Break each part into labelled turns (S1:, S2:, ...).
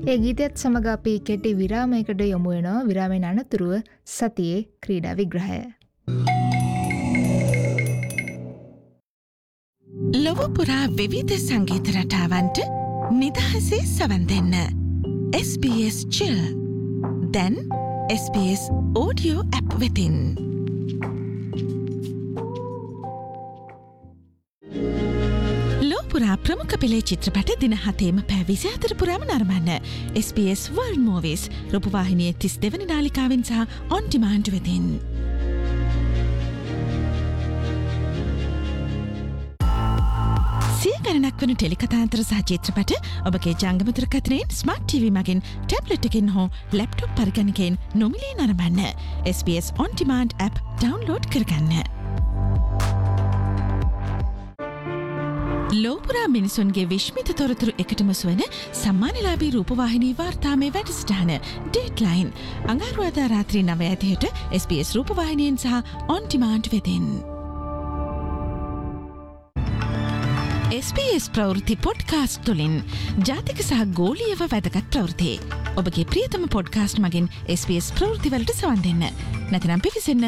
S1: ඒ ගීතයත් සමග අපි කෙටි විරාමයකට යොමු වෙනවා. විරාමයෙන් අනතුරුව සතියේ ක්‍රීඩා විග්‍රහය.
S2: ලොව පුරා විවිධ සංගීත රටාවන්ට නිදහසේ සවන් දෙන්න. SBS Chill. දැන් SBS Audio app වෙතින්. ලෝපුරා ප්‍රමුඛ පෙළේ චිත්‍රපට දින 7ම පැය 24 පුරාම නරඹන්න. SBS World Movies රූපවාහිනියේ 32 වෙනි නාලිකාවෙන් සහ on demand වෙතින්. සිය ගණනක් වන ටෙලිකතාන්තර සහ චිත්‍රපට ඔබගේ ජංගම දුරකථනයෙන් ස්මාර්ට් TV මගින් ටැබ්ලට් එකකින් හෝ ලැප්ටොප් පරිගණකයෙන් නොමිලේ නරඹන්න. SBS On Demand app download කරගන්න. ලෝපුරා මිනිසුන්ගේ විශ්මිත තොරතුරු එකටම සුවන සම්මානලාභී රූපවාහිනී වාර්තාමය වැඩසටහන ඩේට්ලයින් අඟහරුවාදා රාත්‍රී 9:30ට SBS රූපවාහිනියෙන් සහ On Demand වෙතින්. SBS ප්‍රවෘත්ති පොඩ්කාස්ට් තුළින් ජාතික සහ ගෝලීයව වැදගත් ප්‍රවෘත්ති. ඔබගේ ප්‍රියතම පොඩ්කාස්ට් මගින් SBS ප්‍රවෘත්ති වලට සවන් දෙන්න. නැත්නම් පිවිසෙන්න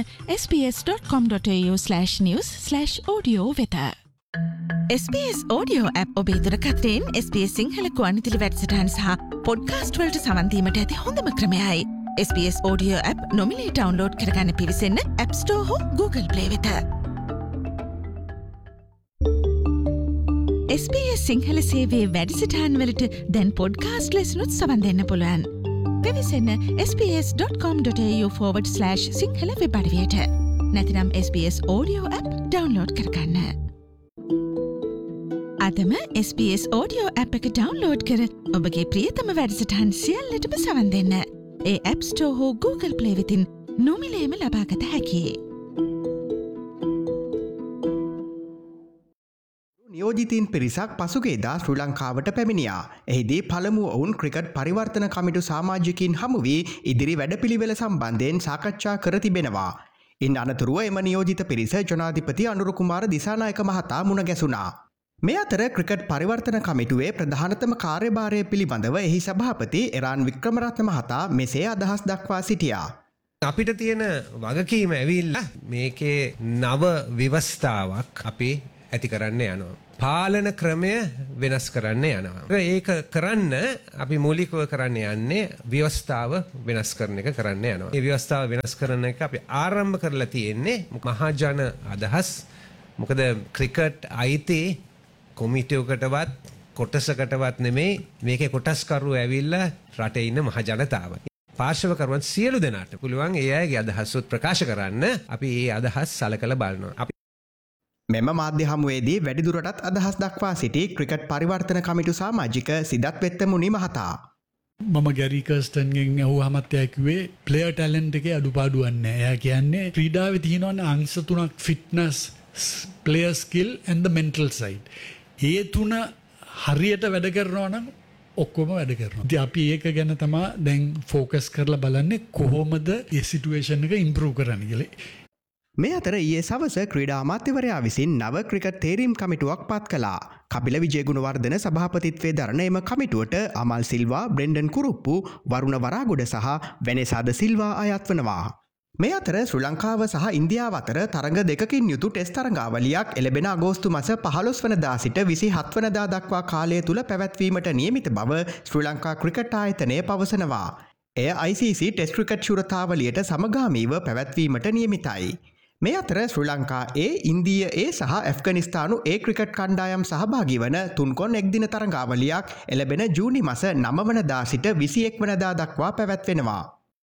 S2: sbs.com.au/news/audio වෙත. SBS Audio app ඔබේ දුරකථනයෙන් SBS සිංහල ගුවන්විදුලි වැඩසටහන් සහ පොඩ්කාස්ට් වලට සවන් දීමට ඇති හොඳම ක්‍රමයයි. SBS Audio app නොමිලේ ඩවුන්ලෝඩ් කරගන්න පිවිසෙන්න App Store හෝ Google Play වෙත. SBS සිංහල සේවයේ වැඩසටහන් වලට දැන් පොඩ්කාස්ට් ලෙසනුත් සවන් දෙන්න පුළුවන්. පිවිසෙන්න sbs.com.au/සිංහල වෙබ් අඩවියට. නැතිනම් SBS Audio app ඩවුන්ලෝඩ් කරගන්න. අදම SBS Audio app එක ඩවුන්ලෝඩ් කර ඔබගේ ප්‍රියතම වැඩසටහන් සියල්ලටම සවන් දෙන්න. ඒ App Store හෝ Google Play වෙතින් නොමිලේම ලබාගත හැකියි.
S3: නියෝජිතීන් පිරිසක් පසුගියදා ශ්‍රී ලංකාවට පැමිණියා. එහිදී පළමුව ඔවුන් ක්‍රිකට් පරිවර්තන කමිටු සමාජිකින් හමු වී ඉදිරි වැඩපිළිවෙල සම්බන්ධයෙන් සාකච්ඡා කර තිබෙනවා. ඉන් අනතුරුව එම නියෝජිත පිරිස ජනාධිපති අනුර කුමාර දිසානායක මහතා මුණ ගැසුණා. මේ අතර ක්‍රිකට් පරිවර්තන කමිටුවේ ප්‍රධානතම කාර්යභාරය පිළිබඳව එහි සභාපති එරාන් වික්‍රමරත්න මහතා මෙසේ අදහස් දක්වා සිටියා.
S4: අපිට තියෙන වගකීම ඇවිල්ලා මේකේ නව ව්‍යවස්ථාවක් අපි ඇති කරන්න යනවා. පාලන ක්‍රමය වෙනස් කරන්න යනවා. ඒක කරන්න අපි මූලිකව කරන්න යන්නේ ව්‍යවස්ථාව වෙනස් කරන එක කරන්න යනවා. මේ ව්‍යවස්ථාව වෙනස් කරන එක අපි ආරම්භ කරලා තියෙන්නේ මහජන අදහස්. මොකද ක්‍රිකට් අයිති කොමිටියකටවත් කොටසකටවත් නෙමෙයි, මේකේ කොටස්කරු ඇවිල්ලා රටේ ඉන්න මහ ජනතාව. පාර්ශවකරුවන් සියලු දෙනාට පුළුවන් ඒ අයගේ අදහස් ප්‍රකාශ කරන්න. අපි ඒ අදහස් සලකලා බලනවා.
S3: මෙම මාධ්‍ය හමුවේදී වැඩිදුරටත් අදහස් දක්වා සිටි ක්‍රිකට් පරිවර්තන කමිටු සමාජික සිදත් වෙත්තමුණි මහතා.
S5: මම ගැරි කර්ස්ටන්ගෙන් ඇහුවාමත් එයා කිව්වේ ප්ලේයර් ටැලන්ට් එකේ අඩුපාඩුවක් නැහැ. එයා කියන්නේ ක්‍රීඩාවේ තියෙනවනේ අංශ තුනක්, fitness, player skill and the mental side. ඒ තුන හරියට වැඩ කරනවා නම් ඔක්කොම වැඩ කරනවා. ඉතින් අපි ඒක ගැන තමයි දැන් ફોකස් කරලා බලන්නේ කොහොමද මේ සිටුේෂන් එක ඉම්ප්‍රූව් කරන්න කියලා.
S3: මේ අතර ඊයේ සවස ක්‍රීඩා අමාත්‍යවරයා විසින් නව ක්‍රිකට් තේරීම් කමිටුවක් පත් කළා. කපිල විජේගුණවර්ධන සභාපතිත්වයේ දරන එම කමිටුවට අමල් සිල්වා, බ්‍රෙන්ඩන් කුරුප්පු, වරුණ වරාගොඩ සහ වෙනෙසාද සිල්වා අයත් වනවා. මේ අතර ශ්‍රී ලංකාව සහ ඉන්දියාව අතර තරඟ දෙකකින් යුතු ටෙස්ට් තරඟාවලියක් එළඹෙන අගෝස්තු මාස 15 වනදා සිට 27 වනදා දක්වා කාලය තුල පැවැත්වීමට නියමිත බව ශ්‍රී ලංකා ක්‍රිකට් ආයතනය පවසනවා. එය ICC ටෙස්ට් ක්‍රිකට් ශුරතාවලියට සමගාමීව පැවැත්වීමට නියමිතයි. මේ අතර ශ්‍රී ලංකා ඉන්දීය සහ ඇෆ්ගනිස්තානු ක්‍රිකට් කණ්ඩායම් සහභාගී වන තුන්කොන් එක්දින තරඟාවලියක් එළඹෙන ජූනි මාස 9 වනදා සිට 21 වනදා දක්වා පැවැත්වෙනවා.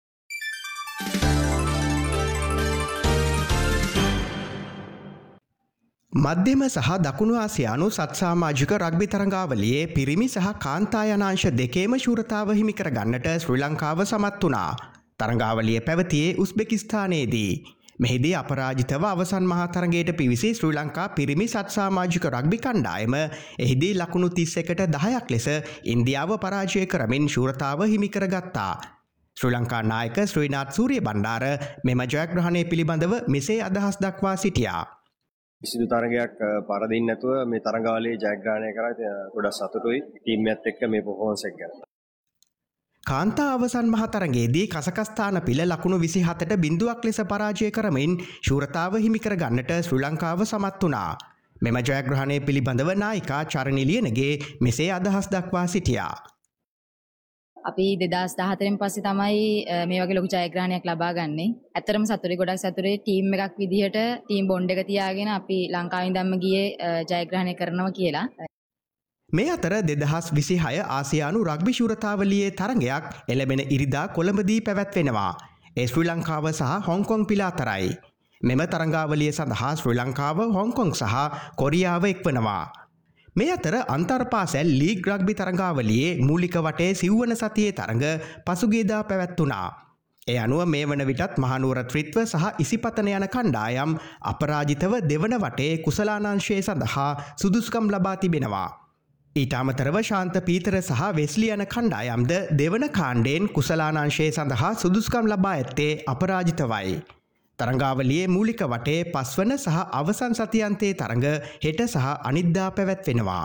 S3: මධ්‍යම සහ දකුණු ආසියානු සත්සාමාජික රග්බි තරඟාවලියේ පිරිමි සහ කාන්තා යන අංශ දෙකේම ශූරතාව හිමි කර ගන්නට ශ්‍රී ලංකාව සමත් වුණා. තරඟාවලිය පැවතියේ උස්බෙකිස්තානයේදී. මෙහිදී අපරාජිතව අවසන් මහා තරගයට පිවිසි ශ්‍රී ලංකා පිරිමි සත්සාමාජික රග්බි කණ්ඩායම එහිදී ලකුණු 31ට 10ක් ලෙස ඉන්දියාව පරාජය කරමින් ශූරතාව හිමි කරගත්තා. ශ්‍රී ලංකා නායක ශ්‍රීනාත් සූරියබණ්ඩාර මෙම ජයග්‍රහණය පිළිබඳව මෙසේ අදහස් දක්වා සිටියා.
S6: කිසිදු තරගයක් පරදින්න නැතුව මේ තරගාවලියේ ජයග්‍රහණය කරා ගොඩක් සතුටුයි ටීම් එකත් එක්ක මේ පර්ෆෝමන්ස් එක ගැන.
S3: කාන්තා අවසන් මහතරගයේදී කසකස්ථාන පිළ ලකුණු 27ට බිඳුවක් ලෙස පරාජය කරමින් ශූරතාව හිමිකර ගන්නට ශ්‍රී ලංකාව සමත් වුණා. මෙම ජයග්‍රහණය පිළිබඳව නායිකා චරණී ලියනගේ මෙසේ අදහස් දක්වා සිටියා.
S7: අපි 2014න් පස්සේ තමයි මේ වගේ ලොකු ජයග්‍රහණයක් ලබා ගන්නේ. ඇත්තටම සතුටුයි, ගොඩක් සතුටුයි. ටීම් එකක් විදිහට ටීම් බොන්ඩ් එක තියාගෙන අපි ලංකාවෙන් ඉඳන්ම ගියේ ජයග්‍රහණය කරනවා කියලා.
S3: මේ අතර 2026 ආසියානු රග්බි ශූරතාවලියේ තරගයක් එළඹෙන ඉරිදා කොළඹදී පැවැත්වෙනවා. ඒ ශ්‍රී ලංකාව සහ හොංකොං පිළ අතරයි. මෙම තරගාවලිය සඳහා ශ්‍රී ලංකාව, හොංකොං සහ කොරියාව එක්වනවා. මේ අතර අන්තර්පාසැල් ලීග් රග්බි තරගාවලියේ මූලික වටේ සිව්වන සතියේ තරග පසුගියදා පැවැත්වුණා. ඒ අනුව මේ වන විටත් මහනුවර ත්‍රිත්ව සහ ඉසිපතන යන කණ්ඩායම් අපරාජිතව දෙවන වටේ කුසලානංශය සඳහා සුදුසුකම් ලබා තිබෙනවා. ඊට අමතරව ශාන්ත පීතර සහ වෙස්ලි යන කණ්ඩායම්ද දෙවන කාණ්ඩයෙන් කුසලානංශය සඳහා සුදුසුකම් ලබා ඇත්තේ අපරාජිතවයි. තරංගාවලියේ මූලික වටේ පස්වන සහ අවසන් සතියන්තයේ තරඟ හෙට සහ අනිද්දා පැවැත්වෙනවා.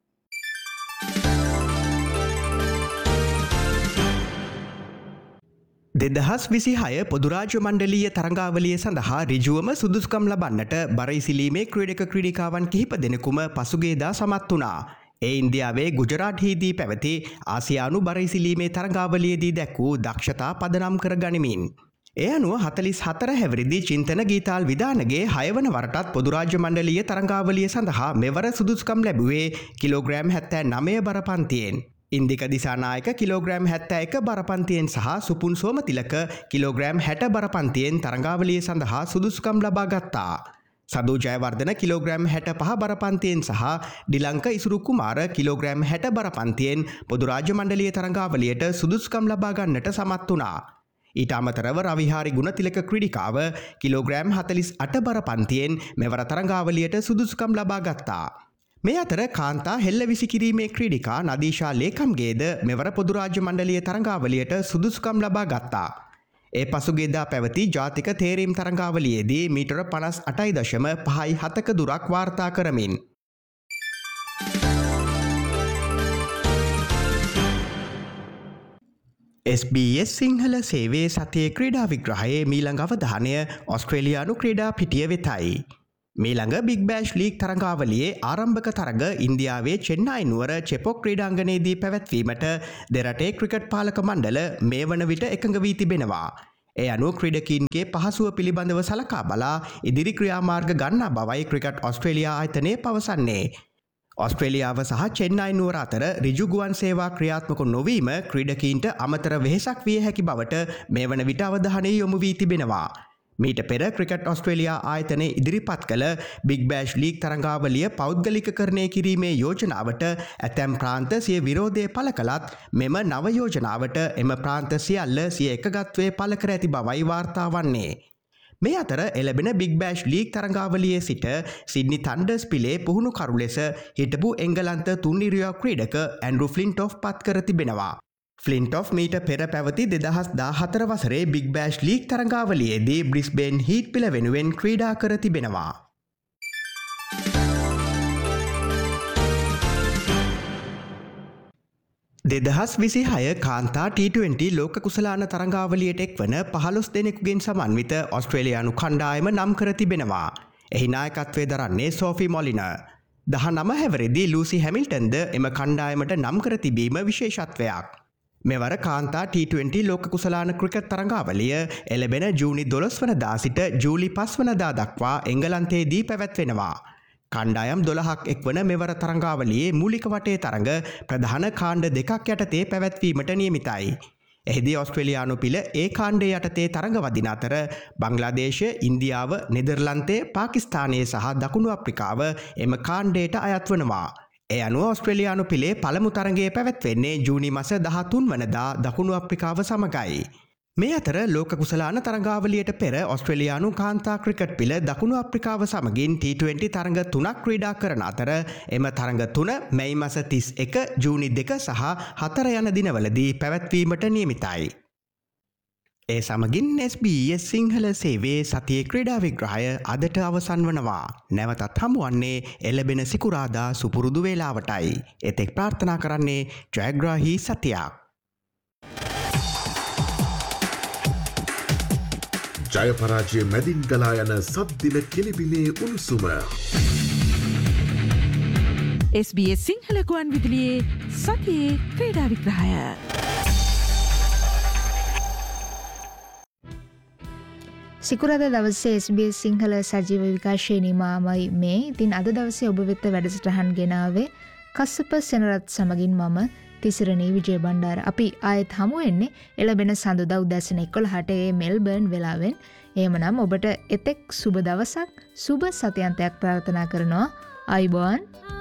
S3: දෙදහස් 26 පොදුරාජ්‍ය මණ්ඩලීය තරංගාවලිය සඳහා ඍජුවම සුදුසුකම් ලබන්නට බරයිසිලීමේ ක්‍රීඩක ක්‍රීඩිකාවන් කිහිප දෙනෙකුම පසුගියදා සමත් වුණා. ඒ ඉන්දියාවේ ගුජරාට්හිදී පැවති ආසියානු බරයිසිලීමේ තරංගාවලියේදී දැක් වූ දක්ෂතා පදනම් කර ගනිමින්. ඒ අනුව 44 හැවිරිදි චින්තන ගීතාල් විධානගේ 6 වන වරටත් පොදුරාජ්‍ය මණ්ඩලීය තරංගාවලිය සඳහා මෙවර සුදුසුකම් ලැබුවේ කිලෝග්‍රෑම් 79 බරපන්තියෙන්. ඉන්දික දිසානායක කිලෝග්‍රෑම් 71 බරපන්තියෙන් සහ සුපුන් සෝමතිලක කිලෝග්‍රෑම් 60 බරපන්තියෙන් තරංගාවලිය සඳහා සුදුසුකම් ලබා ගත්තා. සදු ජයවර්ධන කිලෝග්‍රෑම් 65 බරපන්තියෙන් සහ ඩිලංක ඉසුරු කුමාර කිලෝග්‍රෑම් 60 බරපන්තියෙන් පොදුරාජ්‍ය මණ්ඩලීය තරංගාවලියට සුදුසුකම් ලබා ගන්නට සමත් වුණා. ඊට අමතරව රවිහාරි ගුණතිලක ක්‍රීඩිකාව කිලෝග්‍රෑම් 48 බරපන්තියෙන් මෙවර තරංගාවලියට සුදුසුකම් ලබා ගත්තා. මේ අතර කාන්තා හෙල්ල විසිකිරීමේ ක්‍රීඩිකා නදීෂා ලේකම්ගේද මෙවර පොදුරාජ්‍ය මණ්ඩලීය තරංගාවලියට සුදුසුකම් ලබා ගත්තා. ඒ පසුගියදා පැවති ජාතික තේරීම් තරංගාවලියේදී මීටර 58.57ක දුරක් වාර්තා කරමින් SBS සිංහල සේවේ සතියේ ක්‍රීඩා විග්‍රහයේ මීළඟ අවධානය ඔස්ට්‍රේලියානු ක්‍රීඩා පිටිය වෙතයි. මීළඟ බිග් බෑෂ් ලීග් තරගාවලියේ ආරම්භක තරග ඉන්දියාවේ චෙන්නයි නුවර චෙපොක් ක්‍රීඩාංගණයේදී පැවැත්වීමට දෙරටේ ක්‍රිකට් පාලක මණ්ඩල මේ වන විට එකඟ වී තිබෙනවා. ඒ අනුව ක්‍රීඩකීන්ගේ පහසුව පිළිබඳව සලකා බලා ඉදිරි ක්‍රියාමාර්ග ගන්නා බවයි ක්‍රිකට් ඔස්ට්‍රේලියා ආයතනය පවසන්නේ. ඔස්ට්‍රේලියාව සහ චෙන්නයි නුවර අතර ඍජු ගුවන් සේවා ක්‍රියාත්මක නොවීම ක්‍රීඩකීන්ට අමතර වෙහෙසක් විය හැකි බවට මේ වන විට අවධානය යොමු වී තිබෙනවා. මීට පෙර ක්‍රිකට් ඔස්ට්‍රේලියා ආයතනය ඉදිරිපත් කළ බිග් බෑෂ් ලීග් තරගාවලිය පෞද්ගලිකකරණය කිරීමේ යෝජනාවට ඇතැම් ප්‍රාන්ත සිය විරෝධය පළ කළත් මෙම නව යෝජනාවට එම ප්‍රාන්ත සියල්ල සිය එකගත්වය පළ කර ඇති බවයි වාර්තා වන්නේ. මේ අතර එළබෙන බිග් බෑෂ් ලීග් තරගාවලියේ සිට සිඩ්නි තන්ඩර්ස් පිලේ පුහුණු කරු ලෙස හිටපු එංගලන්ත තුන්නිරියා ක්‍රීඩක ඇන්ඩ්‍රු ෆ්ලින්ටොෆ් පත් කර තිබෙනවා. ෆ්ලින්ටොෆ් මීට පෙර පැවති 2014 වසරේ big Bash league තරගාවලියේදී Brisbane heat පිල වෙනුවෙන් ක්‍රීඩා කර තිබෙනවා. දෙදහස් 26 කාන්තා T20 ලෝක කුසලාන තරගාවලියට එක්වන 15 දෙනෙකුගෙන් සමන්විත ඔස්ට්‍රේලියානු කණ්ඩායම නම් කර තිබෙනවා. එහි නායකත්වය දරන්නේ සෝෆි මොලින. 19 හැවිරිදි ලූසි හැමිල්ටන්ද එම කණ්ඩායමට නම් කර තිබීම විශේෂත්වයක්. මෙවර කාන්තා T20 ලෝක කුසලාන ක්‍රිකට් තරගාවලිය එළබෙන ජූනි 12 වනදා සිට ජූලි 5 වනදා දක්වා එංගලන්තයේදී පැවැත්වෙනවා. කණ්ඩායම් 12ක් එක්වන මෙවර තරගාවලියේ මූලික වටේ තරඟ ප්‍රධාන කාණ්ඩ දෙකක් යටතේ පැවැත්වීමට නියමිතයි. එහිදී ඔස්ට්‍රේලියානු පිළ ඒ කාණ්ඩයේ යටතේ තරඟ වදින අතර බංග්ලාදේශය, ඉන්දියාව, නෙදර්ලන්තය, පාකිස්තානය සහ දකුණු අප්‍රිකාව එම කාණ්ඩයට අයත් වනවා. ඒ අනුව ඔස්ට්‍රේලියානු පිළේ පළමු තරඟය පැවැත්වෙන්නේ ජූනි මාස 13 වනදා දකුණු අප්‍රිකාව සමගයි. මේ අතර ලෝක කුසලාන තරගාවලියට පෙර ඔස්ට්‍රේලියානු කාන්තා ක්‍රිකට් පිළ දකුණු අප්‍රිකාව සමගින් T20 තරඟ 3ක් ක්‍රීඩා කරන අතර එම තරඟ 3 මැයි මාස 31, ජූනි 2 සහ 4 යන දිනවලදී පැවැත්වීමට නියමිතයි. ඒ සමගින් SBS සිංහල සේවයේ සතියේ ක්‍රීඩා විග්‍රහය අදට අවසන් වනවා. නැවතත් හමුවන්නේ එළබෙන සිකුරාදා සුපුරුදු වේලාවටයි. එතෙක් ප්‍රාර්ථනා කරන්නේ ජයග්‍රාහී සතියක්.
S8: ජයපරාජය මැදින් ගලා යන සද්දින කෙලිබිලේ උණුසුම.
S2: SBS සිංහල ගුවන් විදුලියේ සතියේ ක්‍රීඩා විග්‍රහය.
S1: සිකුරාදා දවසේ SBS සිංහල සජීව විකාශය නිමාමයි මේ. ඉතින් අද දවසේ ඔබ වෙත වැඩසටහන් ගෙනාවේ කස්සප සෙනරත් සමගින් මම තිසරණී විජය බණ්ඩාර. අපි ආයෙත් හමු වෙන්නේ එළබෙන සඳුදා උදෑසන 11ට මෙල්බර්න් වෙලාවෙන්. එහෙමනම් ඔබට එතෙක් සුබ දවසක් සුබ සතියන්තයක් ප්‍රාර්ථනා කරනවා. ආයුබෝවන්.